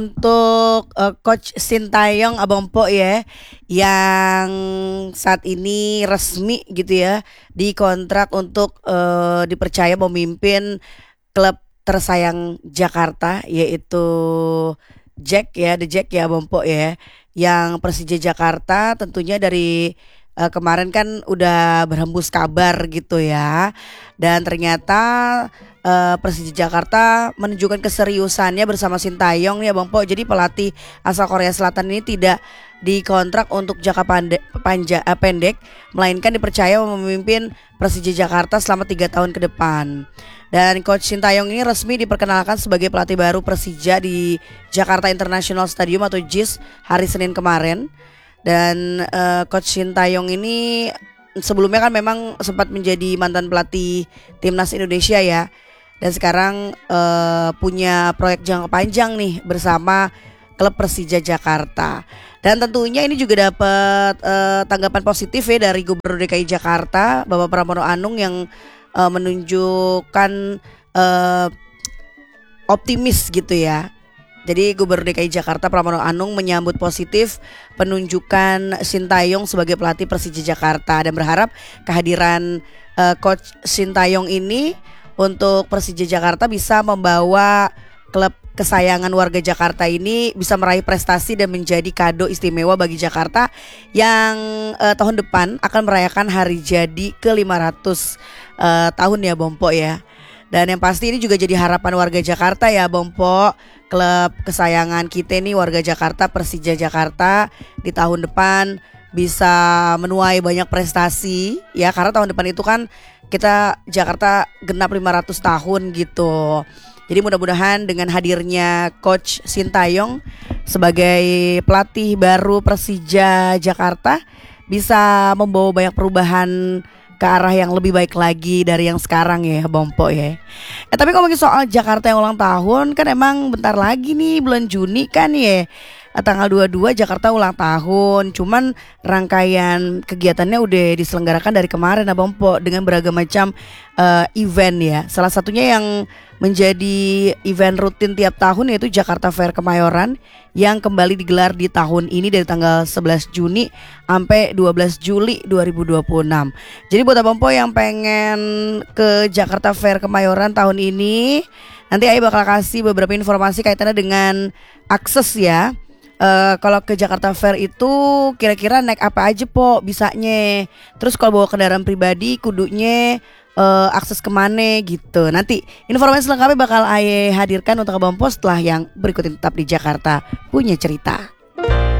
Untuk Coach Sintayong Abang Po ya, yang saat ini resmi gitu ya dikontrak untuk dipercaya memimpin klub tersayang Jakarta, yaitu Jack ya, The Jack ya Abang Po ya, yang Persija Jakarta tentunya dari kemarin kan udah berhembus kabar gitu ya, dan ternyata Persija Jakarta menunjukkan keseriusannya bersama Sintayong nih Bang Po. Jadi pelatih asal Korea Selatan ini tidak dikontrak untuk jangka pendek, melainkan dipercaya memimpin Persija Jakarta selama 3 tahun ke depan. Dan Coach Sintayong ini resmi diperkenalkan sebagai pelatih baru Persija di Jakarta International Stadium atau JIS hari Senin kemarin. Dan Coach Sintayong ini sebelumnya kan memang sempat menjadi mantan pelatih timnas Indonesia ya, dan sekarang punya proyek jangka panjang nih bersama klub Persija Jakarta. Dan tentunya ini juga dapat tanggapan positif ya dari Gubernur DKI Jakarta Bapak Pramono Anung yang menunjukkan optimis gitu ya. Jadi Gubernur DKI Jakarta Pramono Anung menyambut positif penunjukan Sintayong sebagai pelatih Persija Jakarta dan berharap kehadiran Coach Sintayong ini untuk Persija Jakarta bisa membawa klub kesayangan warga Jakarta ini bisa meraih prestasi dan menjadi kado istimewa bagi Jakarta yang tahun depan akan merayakan hari jadi ke-500 tahun ya Bompo ya. Dan yang pasti ini juga jadi harapan warga Jakarta ya Bompo, klub kesayangan kita nih warga Jakarta, Persija Jakarta di tahun depan bisa menuai banyak prestasi ya, karena tahun depan itu kan kita Jakarta genap 500 tahun gitu. Jadi mudah-mudahan dengan hadirnya Coach Sintayong sebagai pelatih baru Persija Jakarta bisa membawa banyak perubahan ke arah yang lebih baik lagi dari yang sekarang ya Bang Po ya. Tapi ngomongin soal Jakarta yang ulang tahun, kan emang bentar lagi nih bulan Juni kan ya, tanggal 22 Jakarta ulang tahun. Cuman rangkaian kegiatannya udah diselenggarakan dari kemarin Abang Po dengan beragam macam event ya. Salah satunya yang menjadi event rutin tiap tahun yaitu Jakarta Fair Kemayoran yang kembali digelar di tahun ini dari tanggal 11 Juni sampai 12 Juli 2026. Jadi buat Abang Po yang pengen ke Jakarta Fair Kemayoran tahun ini, nanti Ayah bakal kasih beberapa informasi kaitannya dengan akses ya. Kalau ke Jakarta Fair itu kira-kira naik apa aja Po bisanya. Terus kalau bawa kendaraan pribadi kudunya akses kemana gitu. Nanti informasi selengkapnya bakal Ayah hadirkan untuk Abang Po setelah yang berikut ini. Tetap di Jakarta Punya Cerita.